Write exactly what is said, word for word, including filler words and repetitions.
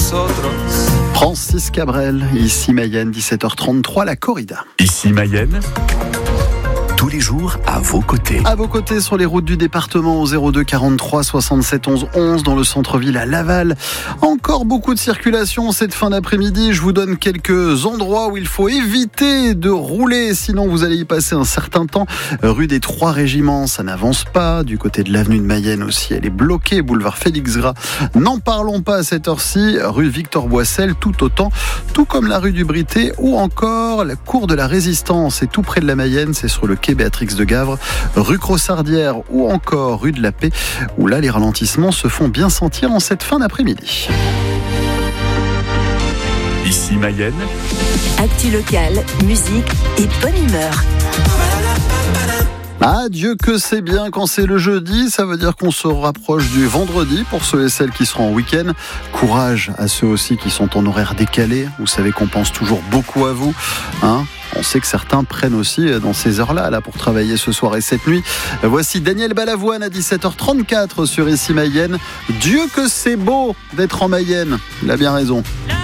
nosotros. Francis Cabrel, ici Mayenne, dix-sept heures trente-trois, la corrida. Ici Mayenne, tous les jours à vos côtés. À vos côtés sur les routes du département au zéro deux quarante-trois soixante-sept onze onze dans le centre-ville à Laval. Encore beaucoup de circulation cette fin d'après-midi. Je vous donne quelques endroits où il faut éviter de rouler, sinon vous allez y passer un certain temps. Rue des Trois Régiments, ça n'avance pas. Du côté de l'avenue de Mayenne aussi, elle est bloquée. Boulevard Félix Gras, n'en parlons pas à cette heure-ci. Rue Victor Boissel, tout autant. Tout comme la rue du Brité ou encore la cour de la Résistance. C'est tout près de la Mayenne, c'est sur le quai Béatrix de Gavre, rue Crossardière ou encore rue de la Paix, où là les ralentissements se font bien sentir en cette fin d'après-midi. Ici Mayenne, actu locale, musique et bonne humeur. Ah, Dieu que c'est bien quand c'est le jeudi, ça veut dire qu'on se rapproche du vendredi pour ceux et celles qui seront en week-end. Courage à ceux aussi qui sont en horaire décalé, vous savez qu'on pense toujours beaucoup à vous, hein. On sait que certains prennent aussi dans ces heures-là là, pour travailler ce soir et cette nuit. Voici Daniel Balavoine à dix-sept heures trente-quatre sur Ici Mayenne. Dieu que c'est beau d'être en Mayenne, il a bien raison.